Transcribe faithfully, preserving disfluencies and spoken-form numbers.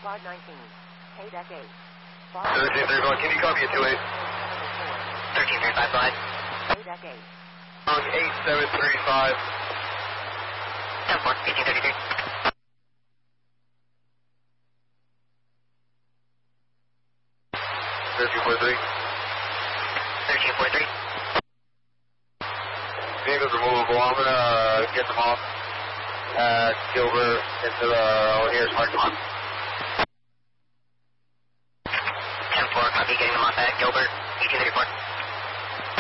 Quad nineteen. K deck eight. thirteen thirty-five, can you copy a two eight? thirteen thirty-five, go ahead. K deck eight. On eight seven three five. ten four, eighteen thirty-three. thirteen forty-three. thirteen forty-three. Vehicles are movable. I'm going to uh, get them off at Gilbert into the O'Hare's parking lot. ten four, copy, getting them off at Gilbert, eighteen thirty-four.